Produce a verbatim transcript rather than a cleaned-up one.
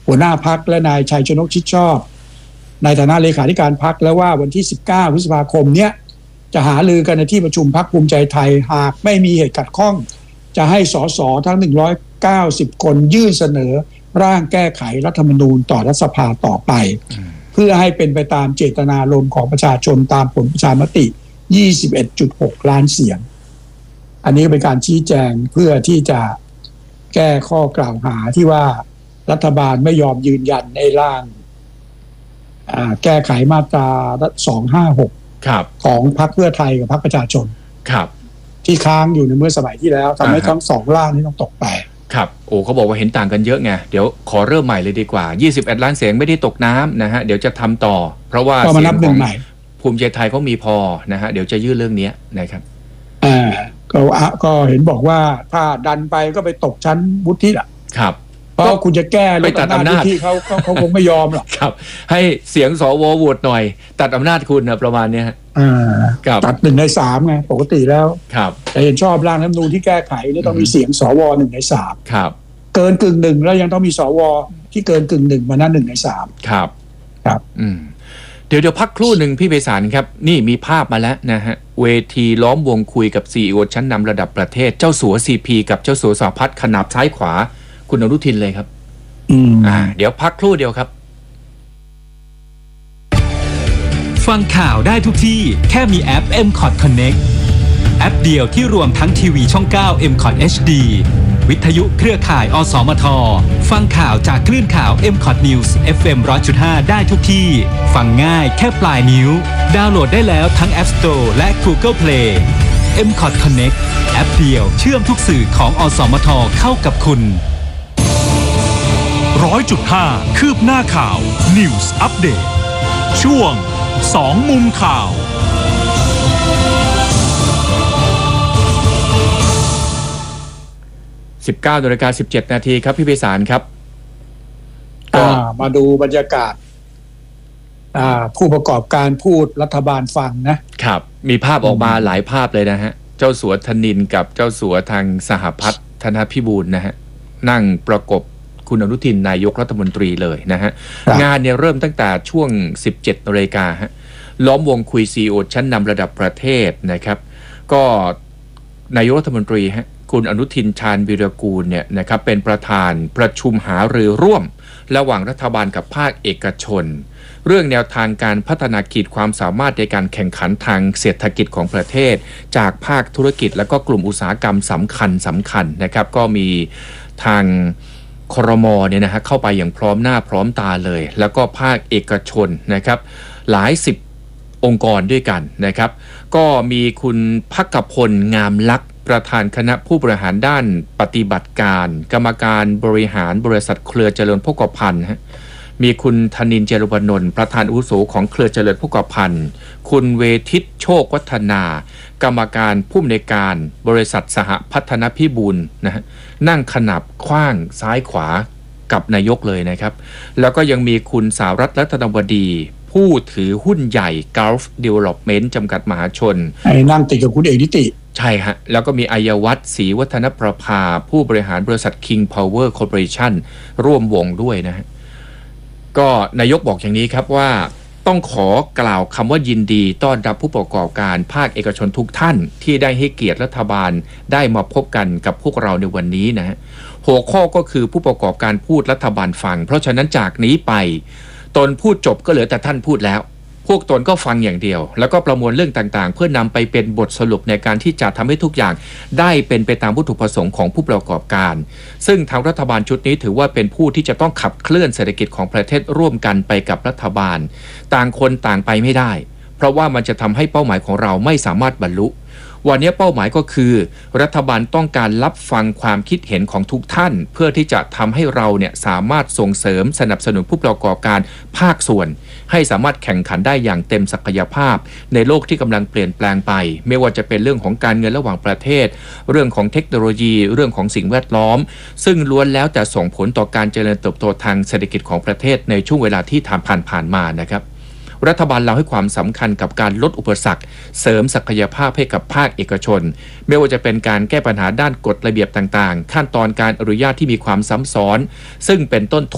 หัวหน้าพรรคและนายชัยชนกชิดชอบในฐานะเลขาธิการพรรคแล้วว่าวันที่สิบเก้าพฤษภาคมเนี้ยจะหารือกันในที่ประชุมพรรคภูมิใจไทยหากไม่มีเหตุขัดข้องจะให้สสทั้งหนึ่งร้อยเก้าสิบคนยื่นเสนอร่างแก้ไขรัฐธรรมนูญต่อรัฐสภาต่อไปเพื่อให้เป็นไปตามเจตนารมณ์ของประชาชนตามผลประชามติ ยี่สิบเอ็ดจุดหก ล้านเสียงอันนี้เป็นการชี้แจงเพื่อที่จะแก้ข้อกล่าวหาที่ว่ารัฐบาลไม่ยอมยืนยันในร่างแก้ไขมาตราสองห้าหกของพรรคเพื่อไทยกับพรรคประชาชนครับที่ค้างอยู่ในเมื่อสมัยที่แล้วทำให้ทั้งสองร่างนี้ต้องตกไปครับโอ้เขาบอกว่าเห็นต่างกันเยอะไงเดี๋ยวขอเริ่มใหม่เลยดีกว่ายี่สิบเอ็ดล้านเสียงไม่ได้ตกน้ำนะฮะเดี๋ยวจะทำต่อเพราะว่าเสียงของภูมิใจไทยเขามีพอนะฮะเดี๋ยวจะยื่นเรื่องนี้นะครับอ่าก็ก็เห็นบอกว่าถ้าดันไปก็ไปตกชั้นวุฒิอ่ะครับเพราะคุณจะแก้ลดอำนาจที่เขาเขาคงไม่ยอมหรอกครับให้เสียงสวโหวตหน่อยตัดอำนาจคุณนะประมาณนี้ฮะตัดหนึ่งในสามไงปกติแล้วครับแต่เห็นชอบร่างรัฐธรรมนูญที่แก้ไขนี่ต้องมีเสียงสวหนึ่งในสามครับเกินกึ่งหนึ่งแล้วยังต้องมีสวที่เกินกึ่งหนึ่งมานั่นหนึ่งในสามครับครับอืมเดี๋ยวเดี๋ยวพักครู่หนึ่งพี่ไพศาลครับนี่มีภาพมาแล้วนะฮะเวทีล้อมวงคุยกับ ซี อี โอ ชั้นนำระดับประเทศเจ้าสัว ซี พี กับเจ้าสัวสหพัฒน์ขนาบซ้ายขวาคุณอนุทินเลยครับอืมอ่าเดี๋ยวพักครู่เดียวครับฟังข่าวได้ทุกที่แค่มีแอป เอ็ม คอท Connect แอปเดียวที่รวมทั้งทีวีช่องเก้า เอ็ม คอท เอช ดี วิทยุเครือข่ายอสมทฟังข่าวจากคลื่นข่าว เอ็ม คอท News เอฟ เอ็ม หนึ่งร้อยจุดห้า ได้ทุกที่ฟังง่ายแค่ปลายนิ้วดาวน์โหลดได้แล้วทั้ง App Store และ Google Play เอ็ม คอท Connect แอปเดียวเชื่อมทุกสื่อของอสมทเข้ากับคุณร้อยจุดห้าคืบหน้าข่าว News Update ช่วงสองมุมข่าวสิบเก้านาฬิกาสิบเจ็ดนาทีครับพี่ไพศาลครับก็มาดูบรรยากาศผู้ประกอบการพูดรัฐบาลฟังนะครับมีภาพออกมาหลายภาพเลยนะฮะเจ้าสัวธนินกับเจ้าสัวทางสหพัฒน์ธนพิบูลนะฮะนั่งประกบคุณอนุทินนายกรัฐมนตรีเลยนะฮะงานเนี่ยเริ่มตั้งแต่ช่วง สิบเจ็ดนาฬิกาฮะล้อมวงคุย ซี อี โอ ชั้นนำระดับประเทศนะครับก็นายกรัฐมนตรีฮะคุณอนุทินชาญวีรกูลเนี่ยนะครับเป็นประธานประชุมหารือร่วมระหว่างรัฐบาลกับภาคเอกชนเรื่องแนวทางการพัฒนาขีดความสามารถในการแข่งขันทางเศรษฐกิจของประเทศจากภาคธุรกิจและก็กลุ่มอุตสาหกรรมสำคัญสำคัญนะครับก็มีทางครม.เนี่ยนะฮะเข้าไปอย่างพร้อมหน้าพร้อมตาเลยแล้วก็ภาคเอกชนนะครับหลายสิบองค์กรด้วยกันนะครับก็มีคุณภักพลงามลักษณ์ประธานคณะผู้บริหารด้านปฏิบัติการกรรมการบริหารบริษัทเครือเจริญโภคภัณฑ์ฮะมีคุณธนินทร์ เจริญวนนท์ประธานอาวุโสของเครือเจริญโภคภัณฑ์คุณเวทิตโชควัฒนากรรมการผู้อำนวยการบริษัทสหพัฒนพิบูลนะฮะนั่งขนับขว้างซ้ายขวากับนายกเลยนะครับแล้วก็ยังมีคุณสารัตน์ รัตนวดีผู้ถือหุ้นใหญ่ Gulf Development จำกัดมหาชนไอ้นั่งติดกับคุณเอกนิติใช่ฮะแล้วก็มีอัยวัฒน์ศรีวัฒนประภาผู้บริหารบริษัท King Power Corporation ร่วมวงด้วยนะฮะก็นายกบอกอย่างนี้ครับว่าต้องขอกล่าวคำว่ายินดีต้อนรับผู้ประกอบการภาคเอกชนทุกท่านที่ได้ให้เกียรติรัฐบาลได้มาพบกันกับพวกเราในวันนี้นะฮะหัวข้อก็คือผู้ประกอบการพูดรัฐบาลฟังเพราะฉะนั้นจากนี้ไปตนพูดจบก็เหลือแต่ท่านพูดแล้วพวกตนก็ฟังอย่างเดียวแล้วก็ประมวลเรื่องต่างๆเพื่อนำไปเป็นบทสรุปในการที่จะทำให้ทุกอย่างได้เป็นไปตามวัตถุประสงค์ของผู้ประกอบการซึ่งทางรัฐบาลชุดนี้ถือว่าเป็นผู้ที่จะต้องขับเคลื่อนเศรษฐกิจของประเทศร่วมกันไปกับรัฐบาลต่างคนต่างไปไม่ได้เพราะว่ามันจะทำให้เป้าหมายของเราไม่สามารถบรรลุวันนี้เป้าหมายก็คือรัฐบาลต้องการรับฟังความคิดเห็นของทุกท่านเพื่อที่จะทำให้เราเนี่ยสามารถส่งเสริมสนับสนุนผู้ประกอบการภาคส่วนให้สามารถแข่งขันได้อย่างเต็มศักยภาพในโลกที่กำลังเปลี่ยนแปลงไปไม่ว่าจะเป็นเรื่องของการเงินระหว่างประเทศเรื่องของเทคโนโลยีเรื่องของสิ่งแวดล้อมซึ่งล้วนแล้วแต่ส่งผลต่อการเจริญเติบโตทางเศรษฐกิจของประเทศในช่วงเวลาที่ผ่านผ่านมานะครับรัฐบาลเราให้ความสำคัญกับการลดอุปสรรคเสริมศักยภาพให้กับภาคเอกชนไม่ว่าจะเป็นการแก้ปัญหาด้านกฎระเบียบต่างๆขั้นตอนการอนุญาตที่มีความซ้ำซ้อนซึ่งเป็นต้นทุน